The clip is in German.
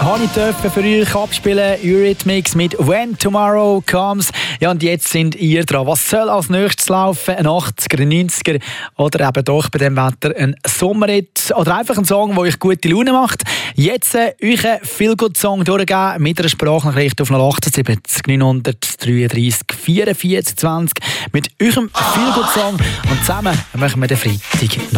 habe ich für euch abspielen. Eurythmics mit «When Tomorrow Comes». Ja, und jetzt sind ihr dran. Was soll als nächstes laufen? Ein 80er, ein 90er oder eben doch bei dem Wetter ein Sommerhit oder einfach ein Song, der euch gute Laune macht? Jetzt euch einen Feel-Good-Song durchgeben mit einer Sprachnachricht auf 078 933 44 20 mit eurem Feel-Good-Song. Und zusammen machen wir den Freitag noch.